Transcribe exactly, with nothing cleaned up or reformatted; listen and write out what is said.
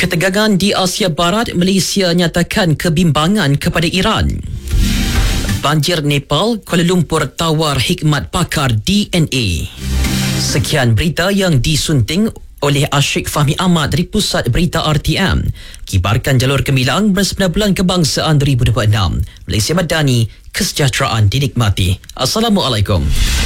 Ketegangan di Asia Barat, Malaysia nyatakan kebimbangan kepada Iran. Banjir Nepal, Kuala Lumpur tawar hikmat pakar D N A. Sekian berita yang disunting oleh Asyik Fahmi Ahmad dari Pusat Berita R T M. Kibarkan jalur gemilang bersembilan bulan kebangsaan dua ribu dua puluh enam. Malaysia Madani, kesejahteraan dinikmati. Assalamualaikum.